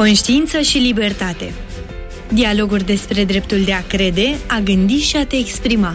Conștiință și libertate. Dialoguri despre dreptul de a crede, a gândi și a te exprima.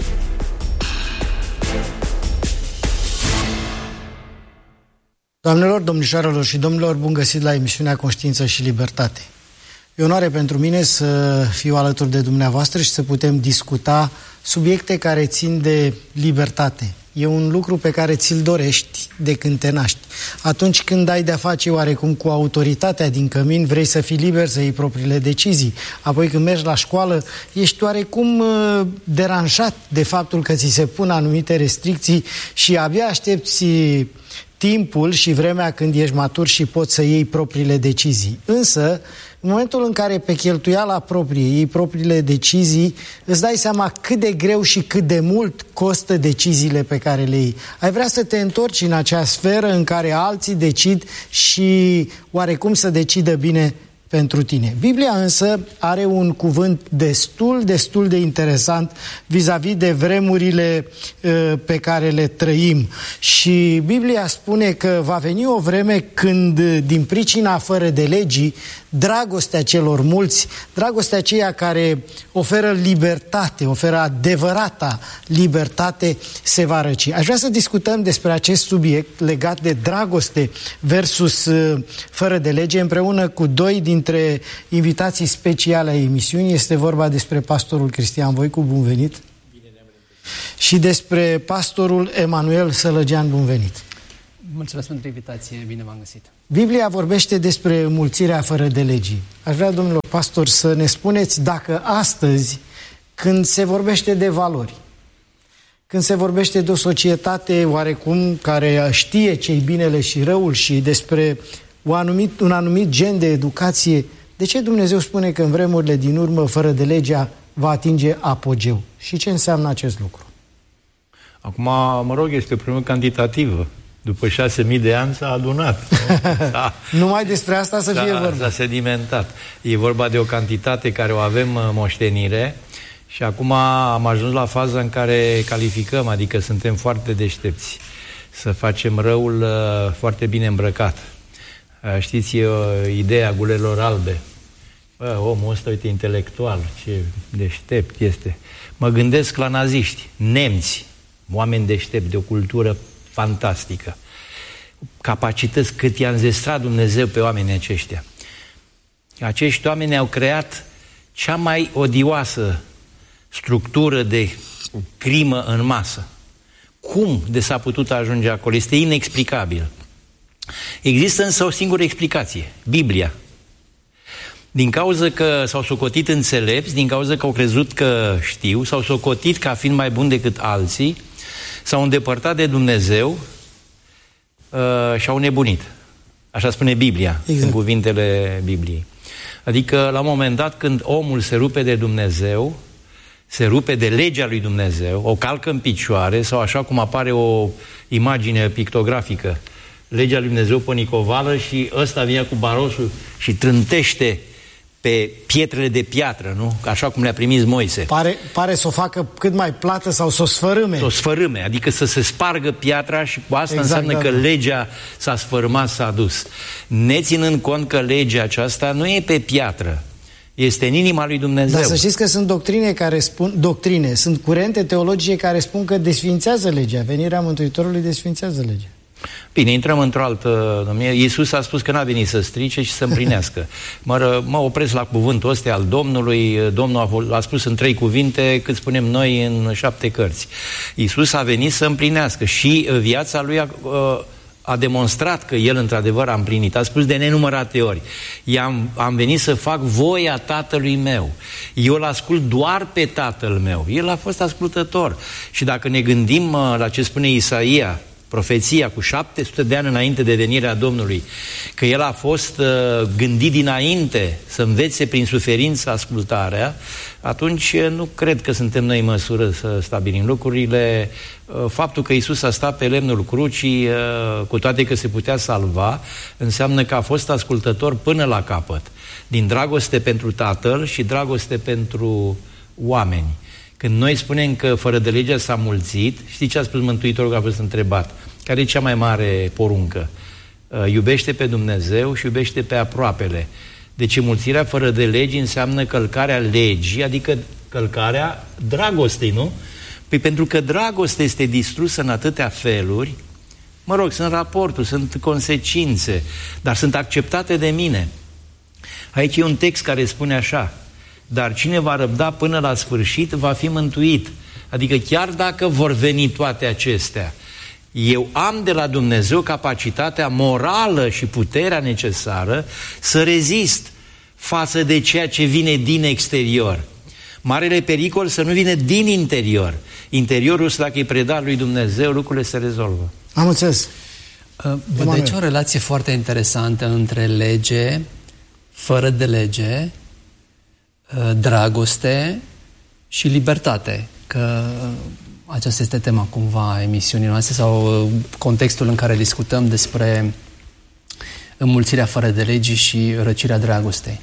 Doamnelor, domnișoarelor și domnilor, bun găsit la emisiunea Conștiință și Libertate. E onoare pentru mine să fiu alături de dumneavoastră și să putem discuta subiecte care țin de libertate. E un lucru pe care ți-l dorești de când te naști. Atunci când ai de-a face oarecum cu autoritatea din cămin, vrei să fii liber să iei propriile decizii. Apoi când mergi la școală, ești oarecum deranjat de faptul că ți se pun anumite restricții și abia aștepți timpul și vremea când ești matur și poți să iei propriile decizii. Însă, în momentul în care pe cheltuiala proprie iei propriile decizii, îți dai seama cât de greu și cât de mult costă deciziile pe care le iei. Ai vrea să te întorci în acea sferă în care alții decid și oarecum să decidă bine pentru tine. Biblia însă are un cuvânt destul de interesant vis-a-vis de vremurile pe care le trăim. Și Biblia spune că va veni o vreme când, din pricina fără de legii, dragostea celor mulți, dragostea aceea care oferă libertate, oferă adevărata libertate, se va răci. Aș vrea să discutăm despre acest subiect legat de dragoste versus fără de lege împreună cu doi dintre invitații speciale ai emisiunii. Este vorba despre pastorul Cristian Voicu, bun venit! Bine ne-am reîntâlnit. Și despre pastorul Emanuel Sălăgean, bun venit! Mulțumesc pentru invitație, bine v-am găsit. Biblia vorbește despre mulțirea fără de legii. Aș vrea, domnilor pastori, să ne spuneți dacă astăzi, când se vorbește de valori, când se vorbește de o societate oarecum care știe ce-i binele și răul și despre un anumit gen de educație, de ce Dumnezeu spune că în vremurile din urmă fără de legea va atinge apogeu? Și ce înseamnă acest lucru? Acum, mă rog, este o problemă cantitativă. După 6.000 de ani s-a adunat. Numai despre asta să fie vorba. S-a sedimentat. E vorba de o cantitate care o avem moștenire și acum am ajuns la faza în care calificăm, adică suntem foarte deștepți să facem răul foarte bine îmbrăcat. Știți, e ideea gulelor albe. Bă, omul ăsta, uite, intelectual, ce deștept este. Mă gândesc la naziști, nemți, oameni deștepți, de o cultură fantastică. Capacități cât i-a înzestrat Dumnezeu pe oamenii aceștia. Acești oameni au creat cea mai odioasă structură de crimă în masă. Cum de s-a putut ajunge acolo? Este inexplicabil. Există însă o singură explicație, Biblia. Din cauza că s-au socotit înțelepți, din cauza că au crezut că știu, s-au socotit ca fiind mai buni decât alții, s-au îndepărtat de Dumnezeu și au nebunit. Așa spune Biblia, exact. În cuvintele Bibliei. Adică, la un moment dat, când omul se rupe de Dumnezeu, se rupe de legea lui Dumnezeu, o calcă în picioare, sau așa cum apare o imagine pictografică, legea lui Dumnezeu pe nicovală și ăsta vine cu barosul și trântește pe pietrele de piatră, nu? Așa cum le-a primit Moise. Pare să o facă cât mai plată sau să o sfărâme. Să o sfărâme, adică să se spargă piatra și cu asta exact, înseamnă că legea s-a sfărâmat, s-a dus. Ne ținând cont că legea aceasta nu e pe piatră, este în inima lui Dumnezeu. Dar să știți că sunt sunt curente teologice care spun că desfințează legea. Venirea Mântuitorului desfințează legea. Bine, intrăm într-o altă domnie. Iisus a spus că n-a venit să strice și să împlinească. Mă opresc la cuvântul ăsta al Domnului. Domnul a spus în 3 cuvinte cât spunem noi în 7 cărți. Iisus a venit să împlinească și viața lui a demonstrat că El într-adevăr a împlinit. A spus de nenumărate ori: am venit să fac voia Tatălui meu. Eu îl ascult doar pe Tatăl meu. El a fost ascultător. Și dacă ne gândim la ce spune Isaia, profeția cu 700 de ani înainte de venirea Domnului, că el a fost gândit dinainte să învețe prin suferință ascultarea, atunci nu cred că suntem noi în măsură să stabilim lucrurile. Faptul că Iisus a stat pe lemnul crucii, cu toate că se putea salva, înseamnă că a fost ascultător până la capăt, din dragoste pentru Tatăl și dragoste pentru oameni. Când noi spunem că fără de legea s-a mulțit, știi ce a spus Mântuitorul că a fost întrebat? Care e cea mai mare poruncă? Iubește pe Dumnezeu și iubește pe aproapele. Deci înmulțirea fără de legi înseamnă călcarea legii, adică călcarea dragostei, nu? Păi pentru că dragostea este distrusă în atâtea feluri, mă rog, sunt raporturi, sunt consecințe, dar sunt acceptate de mine. Aici e un text care spune așa: dar cine va răbda până la sfârșit va fi mântuit. Adică chiar dacă vor veni toate acestea, eu am de la Dumnezeu capacitatea morală și puterea necesară să rezist față de ceea ce vine din exterior. Marele pericol să nu vină din interior. Interiorul, dacă e predat lui Dumnezeu, lucrurile se rezolvă. Am înțeles. Vedeți o relație foarte interesantă între lege, fără de lege, dragoste și libertate. Că aceasta este tema cumva a emisiunii noastre sau contextul în care discutăm despre înmulțirea fără de legi și răcirea dragostei.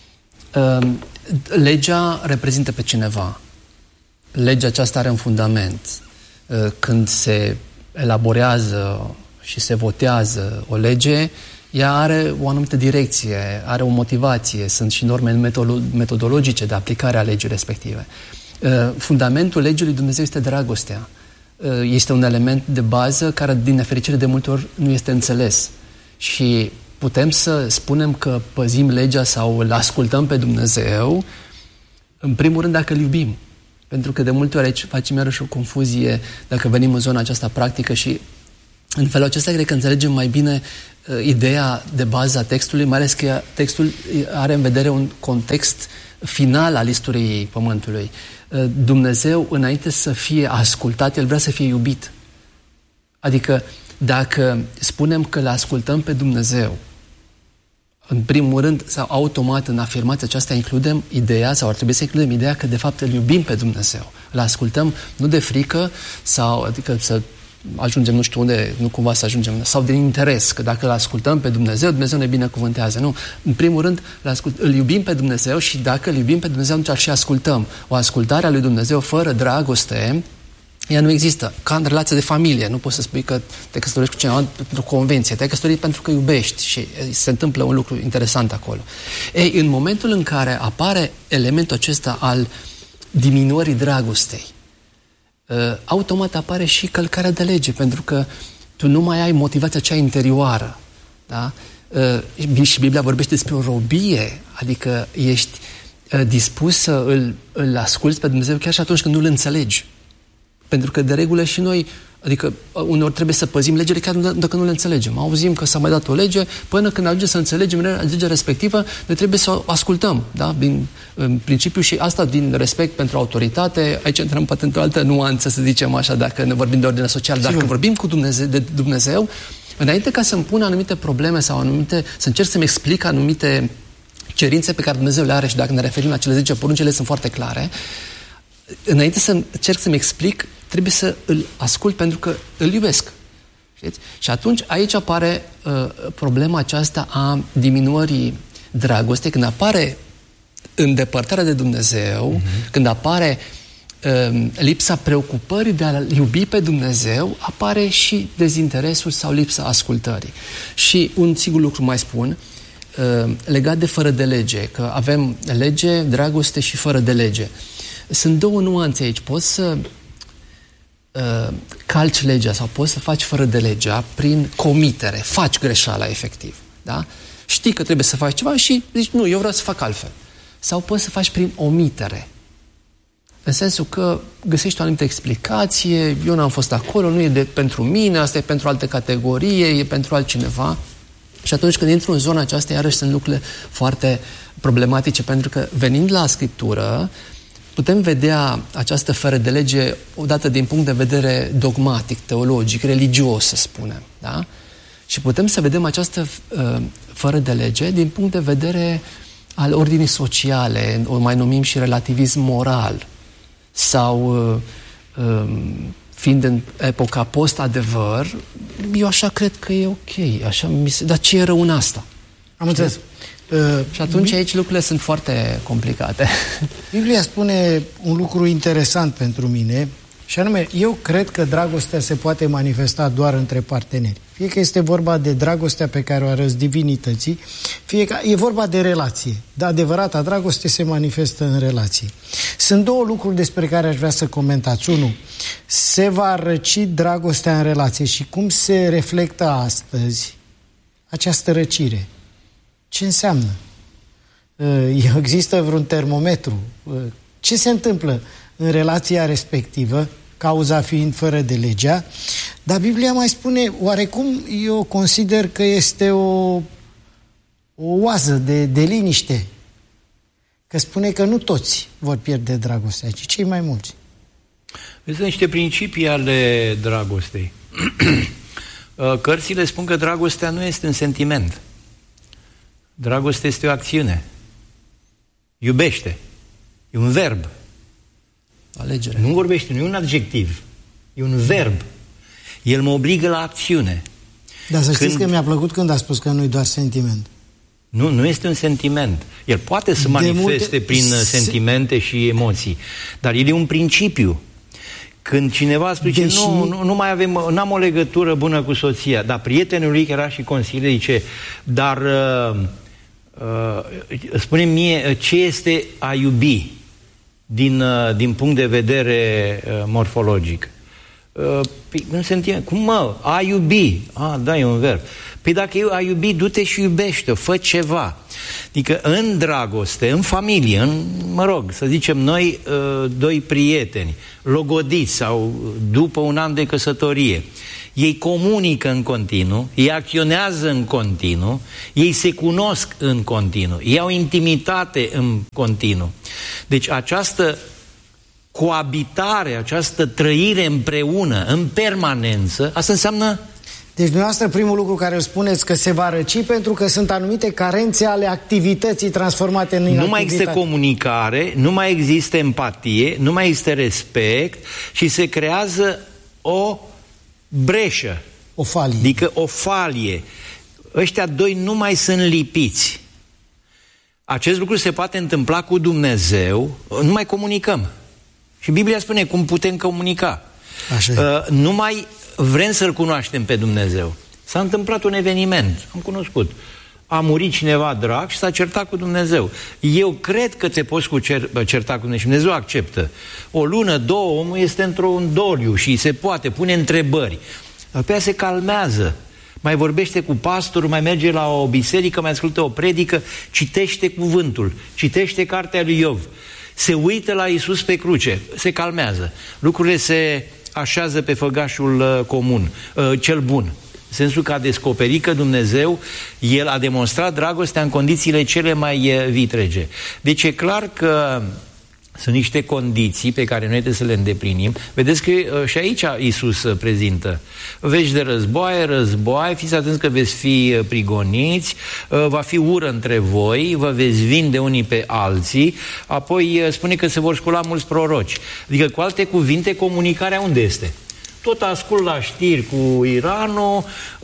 Legea reprezintă pe cineva. Legea aceasta are un fundament. Când se elaborează și se votează o lege, ea are o anumită direcție, are o motivație, sunt și norme metodologice de aplicare a legii respective. Fundamentul legii lui Dumnezeu este dragostea. Este un element de bază care, din nefericire, de multe ori nu este înțeles. Și putem să spunem că păzim legea sau îl ascultăm pe Dumnezeu, în primul rând, dacă îl iubim. Pentru că de multe ori aici facem iarăși o confuzie dacă venim în zona aceasta practică și în felul acesta cred că înțelegem mai bine ideea de bază a textului, mai ales că textul are în vedere un context final al istoriei Pământului. Dumnezeu, înainte să fie ascultat, El vrea să fie iubit. Adică, dacă spunem că îl ascultăm pe Dumnezeu, în primul rând, sau automat în afirmația aceasta includem ideea, sau ar trebui să includem ideea că de fapt îl iubim pe Dumnezeu. Îl ascultăm nu de frică, sau adică să ajungem nu știu unde, nu cumva să ajungem, sau din interes, că dacă îl ascultăm pe Dumnezeu, Dumnezeu ne binecuvântează. Nu. În primul rând, îl iubim pe Dumnezeu și dacă îl iubim pe Dumnezeu, atunci și ascultăm. O ascultare a lui Dumnezeu fără dragoste, ea nu există. Ca în relație de familie. Nu poți să spui că te căsătorești cu cineva pentru convenție. Te-ai căsătorit pentru că iubești și se întâmplă un lucru interesant acolo. Ei, în momentul în care apare elementul acesta al diminuării dragostei, automat apare și călcarea de lege, pentru că tu nu mai ai motivația cea interioară. Da? Și Biblia vorbește despre o robie, adică ești dispus să îl asculți pe Dumnezeu chiar și atunci când nu îl înțelegi. Pentru că de regulă și noi, adică uneori trebuie să păzim legile chiar dacă nu le înțelegem. Auzim că s-a mai dat o lege, până când ajungem să înțelegem legea respectivă, noi trebuie să o ascultăm, da? În principiu și asta din respect pentru autoritate. Aici intrăm poate într-o altă nuanță, să zicem așa, dacă ne vorbim de ordine socială. Dacă vorbim cu Dumnezeu, înainte ca să-mi pun anumite probleme sau să încerc să-mi explic anumite cerințe pe care Dumnezeu le are și dacă ne referim la cele 10 porunci, ele sunt foarte clare. Înainte să încerc să-mi explic, trebuie să îl ascult pentru că îl iubesc. Știți? Și atunci aici apare problema aceasta a diminuării dragostei, când apare îndepărtarea de Dumnezeu, când apare lipsa preocupării de a iubi pe Dumnezeu, apare și dezinteresul sau lipsa ascultării. Și un singur lucru mai spun, legat de fără de lege, că avem lege, dragoste și fără de lege. Sunt două nuanțe aici. Poți să calci legea sau poți să faci fără de legea prin comitere. Faci greșeala efectiv. Da? Știi că trebuie să faci ceva și zici, nu, eu vreau să fac altfel. Sau poți să faci prin omitere. În sensul că găsești o anumită explicație, eu n-am fost acolo, nu e pentru mine, asta e pentru altă categorie, e pentru altcineva. Și atunci când intru în zona aceasta, iarăși sunt lucrurile foarte problematice, pentru că venind la Scriptură, putem vedea această fără de lege odată din punct de vedere dogmatic, teologic, religios, să spunem. Da? Și putem să vedem această fără de lege din punct de vedere al ordinii sociale, o mai numim și relativism moral, sau fiind în epoca post-adevăr, eu așa cred că e ok. Dar ce e rău în asta? Am înțeles. Și atunci aici lucrurile sunt foarte complicate. Biblia spune un lucru interesant pentru mine Și anume, eu cred că dragostea se poate manifesta doar între parteneri. Fie că este vorba de dragostea pe care o arăți divinității, fie că e vorba de relație. De adevărata dragoste se manifestă în relație. Sunt două lucruri despre care aș vrea să comentați. Unu, se va răci dragostea în relație și cum se reflectă astăzi această răcire? Ce înseamnă? Există vreun termometru? Ce se întâmplă în relația respectivă, cauza fiind fără de legea? Dar Biblia mai spune, oarecum eu consider că este o oază de liniște, că spune că nu toți vor pierde dragostea, ci cei mai mulți. Sunt niște principii ale dragostei. Cărțile spun că dragostea nu este un sentiment. Dragostea este o acțiune. Iubește. E un verb. Alegere. Nu vorbește, nu e un adjectiv. E un verb. El mă obligă la acțiune. Dar să știți că mi-a plăcut când a spus că nu e doar sentiment. Nu este un sentiment. El poate să manifeste prin sentimente și emoții. Dar el e un principiu. Când cineva zice, nu mai avem, n-am o legătură bună cu soția, dar prietenul lui, era și consilier, zice, dar spune-mi mie ce este a iubi din punct de vedere morfologic. Nu sentiment. Cum mă? A iubi. Da, e un verb. Păi dacă a iubi, du-te și iubește, fă ceva. Adică în dragoste, în familie, să zicem noi doi prieteni, logodiți sau după un an de căsătorie, ei comunică în continuu, ei acționează în continuu, ei se cunosc în continuu, ei au intimitate în continuu. Deci această coabitare, această trăire împreună, în permanență, asta înseamnă... Deci dumneavoastră primul lucru care îl spuneți că se va răci pentru că sunt anumite carențe ale activității transformate în inactivitate. Nu mai există comunicare, nu mai există empatie, nu mai există respect și se creează o breșă. O falie. Adică o falie. Ăștia doi nu mai sunt lipiți. Acest lucru se poate întâmpla cu Dumnezeu, nu mai comunicăm. Și Biblia spune cum putem comunica. Așa. Nu mai vrem să-L cunoaștem pe Dumnezeu. S-a întâmplat un eveniment, am cunoscut. A murit cineva drag și s-a certat cu Dumnezeu. Eu cred că te poți certa cu Dumnezeu și Dumnezeu acceptă. O lună, două, omul este într-un doliu și se poate pune întrebări. Dar pe ea se calmează. Mai vorbește cu pastorul, mai merge la o biserică, mai ascultă o predică, citește cuvântul, citește cartea lui Iov, se uită la Iisus pe cruce, se calmează. Lucrurile se așează pe făgașul comun, cel bun. În sensul că a descoperit că Dumnezeu, El a demonstrat dragostea în condițiile cele mai vitrege. Deci e clar că sunt niște condiții pe care noi trebuie să le îndeplinim. Vedeți că și aici Iisus prezintă. Vești de războaie, fiți atenți că veți fi prigoniți, va fi ură între voi, vă veți vinde unii pe alții, apoi spune că se vor scula mulți proroci. Adică, cu alte cuvinte, comunicarea unde este? Tot ascult la știri cu Iranul,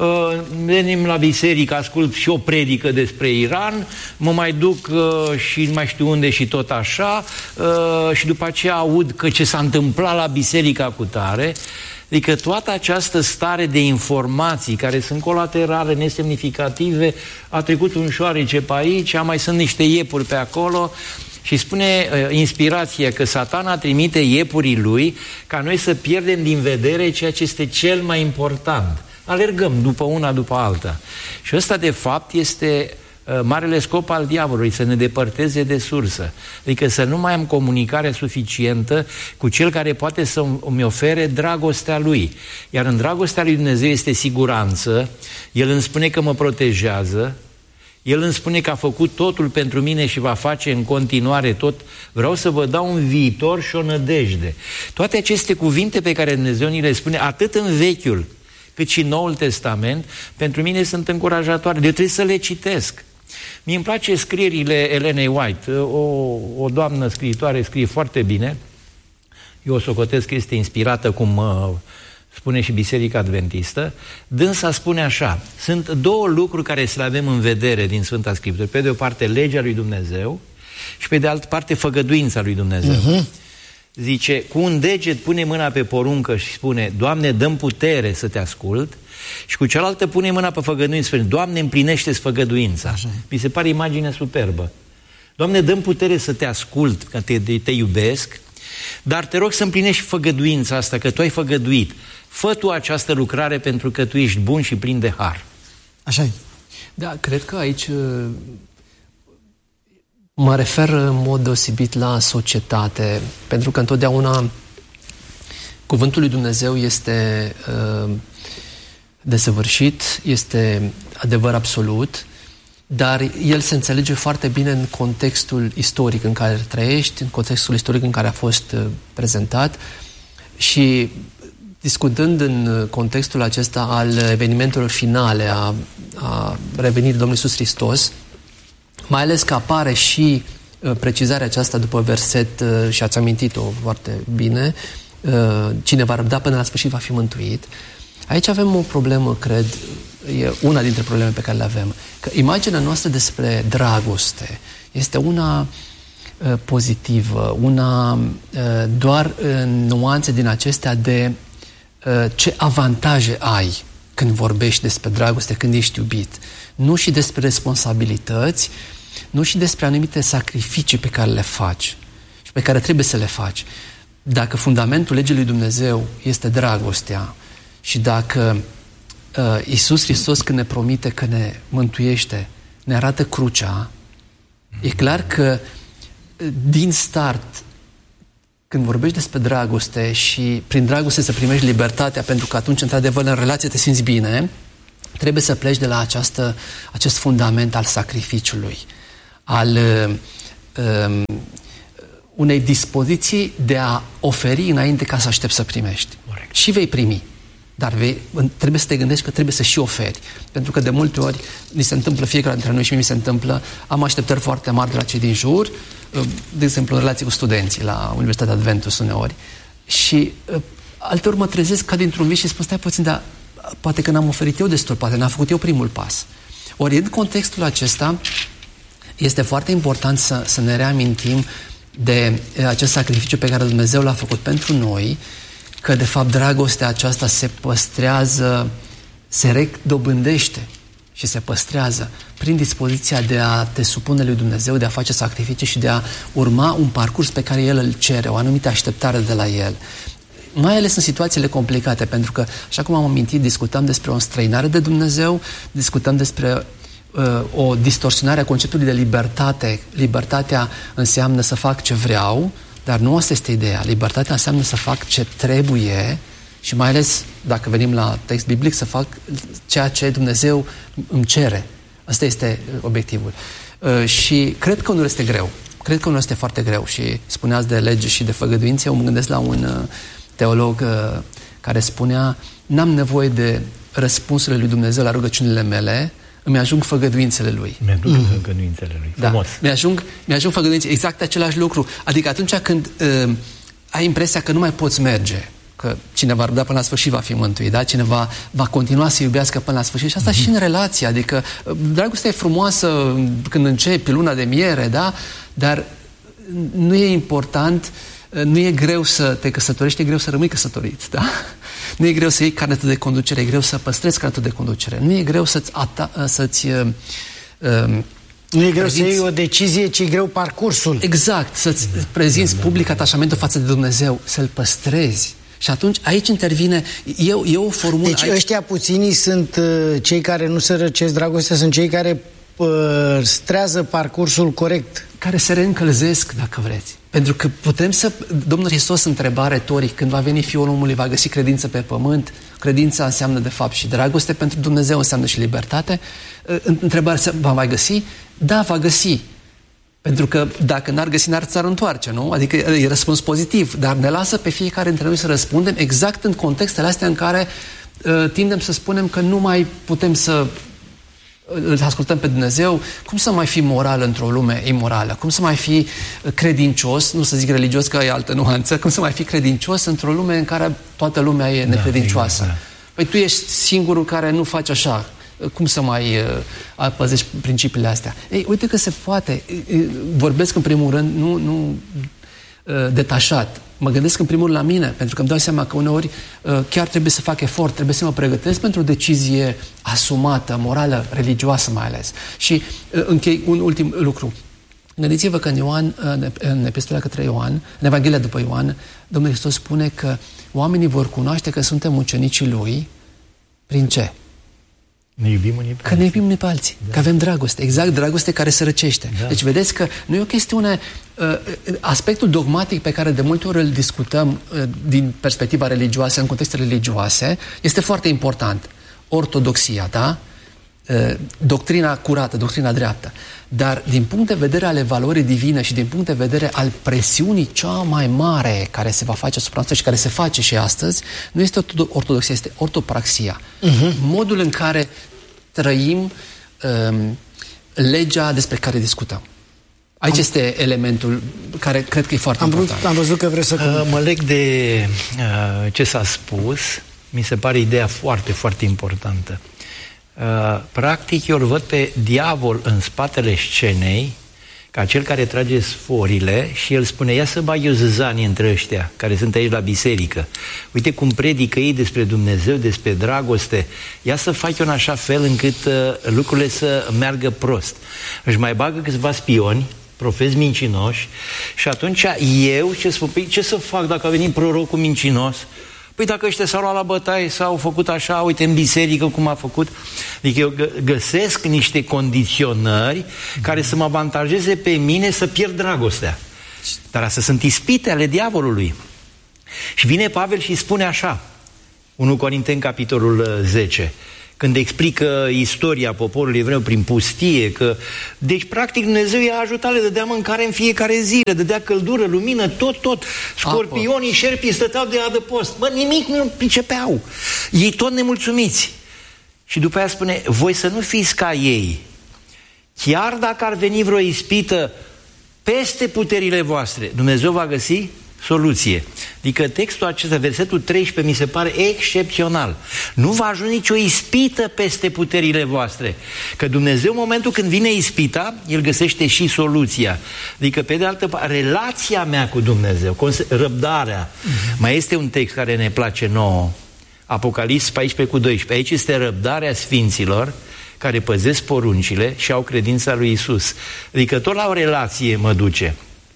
venim la biserică, ascult și o predică despre Iran, mă mai duc și mai știu unde și tot așa, și după aceea aud că ce s-a întâmplat la biserica cutare. Adică toată această stare de informații care sunt colaterale, nesemnificative, a trecut un șoarece pe aici, mai sunt niște iepuri pe acolo. Și spune inspirația că Satana trimite iepurii lui ca noi să pierdem din vedere ceea ce este cel mai important. Alergăm după una, după alta. Și ăsta, de fapt, este marele scop al diavolului, să ne depărteze de sursă. Adică să nu mai am comunicare suficientă cu cel care poate să îmi ofere dragostea lui. Iar în dragostea lui Dumnezeu este siguranță, El îmi spune că mă protejează, El îmi spune că a făcut totul pentru mine și va face în continuare tot. Vreau să vă dau un viitor și o nădejde. Toate aceste cuvinte pe care Dumnezeu ni le spune, atât în Vechiul cât și în Noul Testament, pentru mine sunt încurajatoare. Eu trebuie să le citesc. Mie îmi place scrierile Elenei White. O doamnă scriitoare scrie foarte bine. Eu o socotesc că este inspirată, cum spune și Biserica Adventistă. Dânsa spune așa: sunt două lucruri care să le avem în vedere din Sfânta Scriptură. Pe de o parte legea lui Dumnezeu și pe de altă parte făgăduința lui Dumnezeu. zice, cu un deget pune mâna pe poruncă și spune, Doamne, dă-mi putere să te ascult, și cu cealaltă pune mâna pe făgăduință și spune, Doamne, împlinește-ți făgăduința. Așa. Mi se pare imagine superbă. Doamne, dă-mi putere să te ascult, că te iubesc, dar te rog să împlinești făgăduința asta, că Tu ai făgăduit. Fă Tu această lucrare pentru că Tu ești bun și plin de har. Așa e. Da, cred că aici mă refer în mod deosebit la societate, pentru că întotdeauna Cuvântul lui Dumnezeu este desăvârșit, este adevăr absolut, dar el se înțelege foarte bine în contextul istoric în care trăiești, în contextul istoric în care a fost prezentat și discutând în contextul acesta al evenimentelor finale a revenirii Domnului Iisus Hristos, mai ales că apare și precizarea aceasta după verset și ați amintit-o foarte bine, cine va răbda până la sfârșit va fi mântuit. Aici avem o problemă, cred, e una dintre probleme pe care le avem, că imaginea noastră despre dragoste este una pozitivă, una doar în nuanțe din acestea de ce avantaje ai când vorbești despre dragoste, când ești iubit. Nu și despre responsabilități, nu și despre anumite sacrificii pe care le faci și pe care trebuie să le faci. Dacă fundamentul legii lui Dumnezeu este dragostea și dacă Iisus Hristos când ne promite că ne mântuiește, ne arată crucea, e clar că din start, când vorbești despre dragoste și prin dragoste să primești libertatea, pentru că atunci, într-adevăr, în relație te simți bine, trebuie să pleci de la acest fundament al sacrificiului, al unei dispoziții de a oferi înainte ca să aștepți să primești. Corect. Și vei primi, dar trebuie să te gândești că trebuie să și oferi. Pentru că de multe ori ni se întâmplă, fiecare dintre noi și mie mi se întâmplă, am așteptări foarte mari de la cei din jur, de exemplu în relație cu studenții la Universitatea Adventus uneori, și alteori mă trezesc ca dintr-un vis și spun, stai puțin, dar poate că n-am oferit eu destul, poate n-am făcut eu primul pas. Ori în contextul acesta este foarte important să ne reamintim de acest sacrificiu pe care Dumnezeu l-a făcut pentru noi, că de fapt dragostea aceasta se păstrează, se redobândește și se păstrează prin dispoziția de a te supune lui Dumnezeu, de a face sacrificii și de a urma un parcurs pe care El îl cere, o anumită așteptare de la El. Mai ales în situațiile complicate, pentru că, așa cum am amintit, discutăm despre o înstrăinare de Dumnezeu, discutăm despre o distorsionare a conceptului de libertate. Libertatea înseamnă să fac ce vreau, dar nu asta este ideea. Libertatea înseamnă să fac ce trebuie și mai ales, dacă venim la text biblic, să fac ceea ce Dumnezeu îmi cere. Asta este obiectivul. Și cred că unul este greu. Cred că unul este foarte greu. Și spuneați de lege și de făgăduințe, eu mă gândesc la un teolog care spunea, n-am nevoie de răspunsurile lui Dumnezeu la rugăciunile mele, îmi ajung făgăduințele lui. Mi-ajung făgăduințele lui. Frumos. Da. Mi-ajung făgăduințe. Exact același lucru. Adică atunci când ai impresia că nu mai poți merge, că cineva va răbda până la sfârșit va fi mântuit, da? Cineva va continua să iubească până la sfârșit și asta și în relație. Adică dragostea e frumoasă când începi luna de miere, da? Dar nu e important, nu e greu să te căsătorești, e greu să rămâi căsătorit, da? Nu e greu să iei carnetul de conducere, e greu să păstrezi carnetul de conducere. Nu e greu să-ți nu e greu să iei o decizie, ci e greu parcursul. Exact, să-ți prezinți public atașamentul față de Dumnezeu, să-l păstrezi. Și atunci aici intervine, e o formulă... Deci ăștia puținii sunt cei care nu se răcesc dragostea, sunt cei care păstrează parcursul corect. Care se reîncălzesc, dacă vreți. Pentru că putem să... Domnul Hristos întreba retoric, când va veni Fiul omului, va găsi credință pe pământ. Credința înseamnă de fapt și dragoste pentru Dumnezeu, înseamnă și libertate. Întrebarea se va mai găsi? Da, va găsi. Pentru că dacă n-ar găsi, s-ar întoarce, nu? Adică e răspuns pozitiv, dar ne lasă pe fiecare dintre noi să răspundem exact în contextele astea în care tindem să spunem că nu mai putem să îl ascultăm pe Dumnezeu. Cum să mai fi moral într-o lume imorală? Cum să mai fi credincios, nu să zic religios că e altă nuanță, cum să mai fi credincios într-o lume în care toată lumea e necredincioasă? Da. Păi tu ești singurul care nu faci așa. Cum să mai păzești principiile astea? Ei, uite că se poate. Vorbesc în primul rând, nu detașat. mă gândesc în primul rând la mine, pentru că îmi dau seama că uneori chiar trebuie să fac efort, trebuie să mă pregătesc pentru o decizie asumată, morală, religioasă mai ales. Și închei un ultim lucru. Gândiți-vă că în Ioan, în Epistola către Ioan, în Evanghelia după Ioan, Domnul Hristos spune că oamenii vor cunoaște că suntem ucenicii Lui prin ce? Ne iubim unii pe alții. Că ne iubim unii pe alții, că avem dragoste, exact dragoste care se răcește. Deci vedeți că nu e o chestiune, aspectul dogmatic pe care de multe ori îl discutăm din perspectiva religioasă, în contexte religioase, este foarte important. Ortodoxia, da? Doctrina curată, doctrina dreaptă. Dar din punct de vedere ale valorii divine și din punct de vedere al presiunii cea mai mare care se va face asupra noastră și care se face și astăzi, nu este ortodoxia, este ortopraxia. Modul în care trăim legea despre care discutăm. Aici este elementul care cred că e foarte important. Am văzut că vreți să... Mă leg de ce s-a spus. Mi se pare ideea foarte, foarte importantă. Practic, eu îl văd pe diavol în spatele scenei, ca cel care trage sforile și el spune, ia să bag eu zâzanii între ăștia care sunt aici la biserică. Uite cum predică ei despre Dumnezeu, despre dragoste. Ia să fac eu în așa fel încât lucrurile să meargă prost. Își mai bagă câțiva spioni, profezi mincinoși, și atunci eu ce spun? Păi ce să fac dacă a venit prorocul mincinos? Păi dacă ăștia s-au luat la bătaie, s-au făcut așa, uite în biserică cum a făcut. Adică eu găsesc niște condiționări care să mă avantajeze pe mine să pierd dragostea. Dar astea sunt ispite ale diavolului. Și vine Pavel și spune așa, 1 Corinteni, capitolul 10, când explică istoria poporului evreu prin pustie, că, deci, practic, Dumnezeu i-a ajutat, le dădea mâncare în fiecare zi, le dădea căldură, lumină, tot. Scorpionii, șerpii stăteau de adăpost. Bă, nimic nu pricepeau. Ei tot nemulțumiți. Și după aia spune, voi să nu fiți ca ei. Chiar dacă ar veni vreo ispită peste puterile voastre, Dumnezeu va găsi soluție. Adică textul acesta, versetul 13, mi se pare excepțional. Nu va ajunge nicio ispită peste puterile voastre. Că Dumnezeu, în momentul când vine ispita, El găsește și soluția. Adică, pe de altă parte, relația mea cu Dumnezeu, răbdarea. Mai este un text care ne place nouă. Apocalips 14:12. Aici este răbdarea sfinților care păzesc poruncile și au credința lui Isus. Adică tot la o relație mă duce.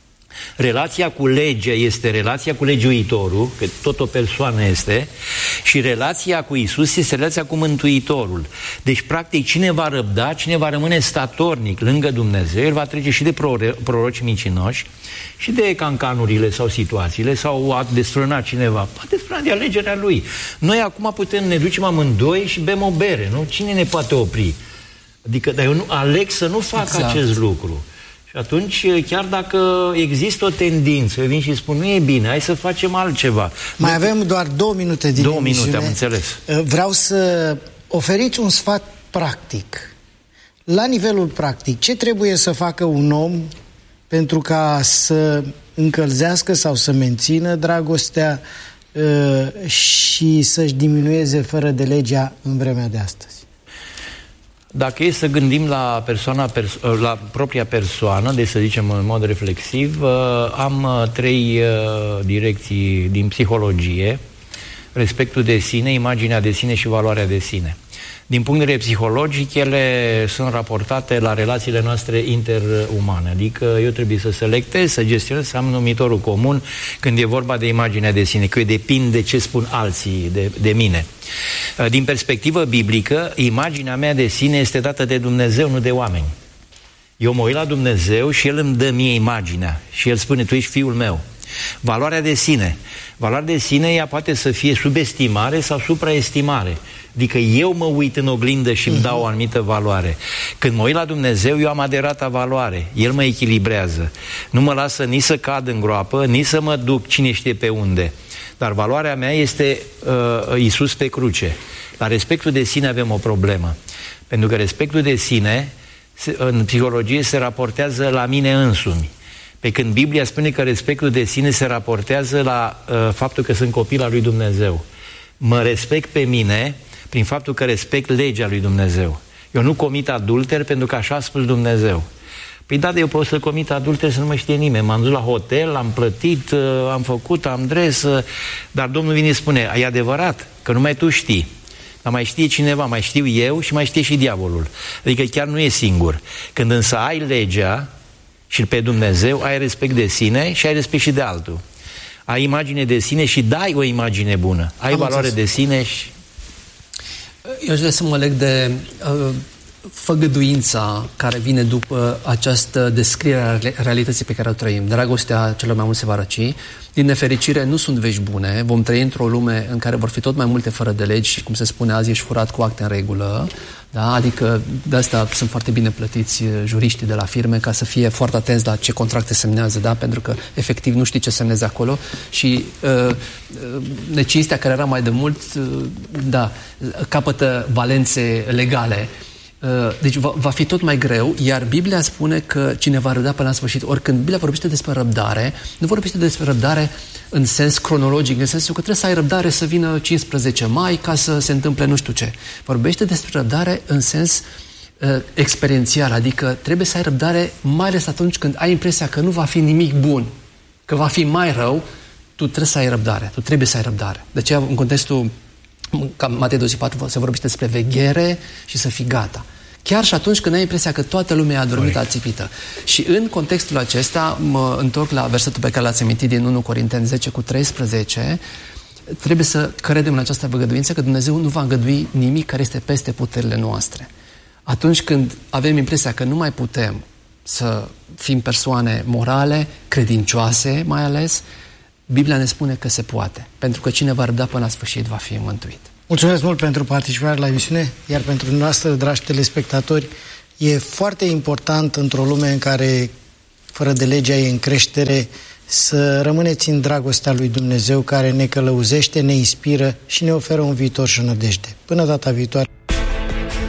Relația cu legea este relația cu legiuitorul, că tot o persoană este, și relația cu Isus este relația cu Mântuitorul. Deci, practic, cine va răbda, cine va rămâne statornic lângă Dumnezeu, el va trece și de proroci mincinoși, și de cancanurile sau situațiile, sau a desfrâna cineva. Poate desfrâna de alegerea lui. Noi acum putem, ne ducem amândoi și bem o bere, nu? Cine ne poate opri? Adică, dar eu nu aleg să nu fac acest lucru. Și atunci, chiar dacă există o tendință, eu vin și spun, nu e bine, hai să facem altceva. Mai avem doar 2 minute din 2 emisiune. minute, am înțeles. Vreau să oferiți un sfat practic. La nivelul practic, ce trebuie să facă un om pentru ca să încălzească sau să mențină dragostea și să-și diminueze fără de legea în vremea de astăzi? Dacă e să gândim la la propria persoană, deci să zicem în mod reflexiv, am 3 direcții din psihologie: respectul de sine, imaginea de sine și valoarea de sine. Din punct de vedere psihologic, ele sunt raportate la relațiile noastre interumane. Adică eu trebuie să selectez, să gestionez, să am numitorul comun când e vorba de imaginea de sine, că eu depind de ce spun alții de mine. Din perspectivă biblică, imaginea mea de sine este dată de Dumnezeu, nu de oameni. Eu mă uit la Dumnezeu și El îmi dă mie imaginea și El spune, tu ești fiul meu. Valoarea de sine. Valoarea de sine, ea poate să fie subestimare sau supraestimare. Adică eu mă uit în oglindă și îmi dau o anumită valoare. Când mă uit la Dumnezeu, eu am aderata valoare. El mă echilibrează. Nu mă lasă nici să cad în groapă, nici să mă duc cine știe pe unde. Dar valoarea mea este Iisus pe cruce. La respectul de sine avem o problemă. Pentru că respectul de sine, în psihologie, se raportează la mine însumi. Pe când Biblia spune că respectul de sine se raportează la faptul că sunt copil al lui Dumnezeu. Mă respect pe mine prin faptul că respect legea lui Dumnezeu. Eu nu comit adulter pentru că așa a spus Dumnezeu. Păi da, eu pot să comit adulter să nu mă știe nimeni. M-am dus la hotel, am plătit, am făcut, am dres, dar Domnul vine și spune, e adevărat, că numai tu știi. Dar mai știe cineva, mai știu eu și mai știe și diavolul. Adică chiar nu e singur. Când însă ai legea și pe Dumnezeu, ai respect de sine și ai respect și de altul. Ai imagine de sine și dai o imagine bună. Ai valoare de sine și... Eu aș vrea să mă leg de făgăduința care vine după această descriere a realității pe care o trăim. Dragostea celor mai mulți se va răci. Din nefericire, nu sunt vești bune. Vom trăi într-o lume în care vor fi tot mai multe fără de legi și, cum se spune azi, ești furat cu acte în regulă. Da? Adică de asta sunt foarte bine plătiți juriștii de la firme ca să fie foarte atenți la ce contracte semnează, da? Pentru că efectiv nu știi ce semnezi acolo și necinstea care era mai de mult capătă valențe legale. Deci va fi tot mai greu, iar Biblia spune că cine va răbda până la sfârșit, ori când Biblia vorbește despre răbdare, nu vorbește despre răbdare în sens cronologic, în sensul că trebuie să ai răbdare să vină 15 mai ca să se întâmple nu știu ce. Vorbește despre răbdare în sens experiențial, adică trebuie să ai răbdare mai ales atunci când ai impresia că nu va fi nimic bun, că va fi mai rău, tu trebuie să ai răbdare, tu trebuie să ai răbdare. De aceea, în contextul ca Matei 24 se vorbește despre veghere și să fii gata. Chiar și atunci când ai impresia că toată lumea a dormit ațipită. Și în contextul acesta mă întorc la versetul pe care l-ați amintit din 1 Corinteni 10:13. Trebuie să credem în această făgăduință că Dumnezeu nu va îngădui nimic care este peste puterile noastre. Atunci când avem impresia că nu mai putem să fim persoane morale, credincioase mai ales, Biblia ne spune că se poate, pentru că cine va răbda până la sfârșit va fi mântuit. Mulțumesc mult pentru participarea la emisiune, iar pentru dumneavoastră, dragi telespectatori, e foarte important într-o lume în care fără de legea e în creștere să rămâneți în dragostea lui Dumnezeu care ne călăuzește, ne inspiră și ne oferă un viitor și o nădejde. Până data viitoare!